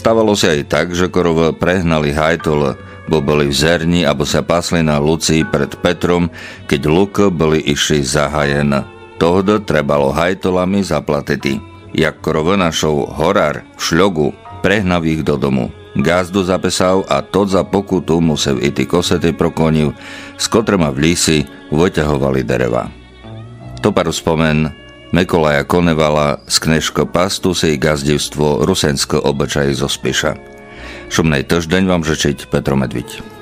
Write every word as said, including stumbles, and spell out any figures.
Stávalo sa aj tak, že korov prehnali hajtol, bo boli v zerni, abo sa pasli na luci pred Petrom, keď luk boli išli zahajen. Tohdo trebalo hajtolami zaplatiti. Jak korov našou horár v šľogu, prehnav ich do domu. Gazdu zapesal a to za pokutu musel i ty kosety prokoniv, s kotrema v lísi vyťahovali dereva. To paru spomen Mekolaja Konevala z knežko pastu si gazdivstvo rusensko obyčaj zo Spiša. Šumnej týždeň vám žečiť Petro Medviť.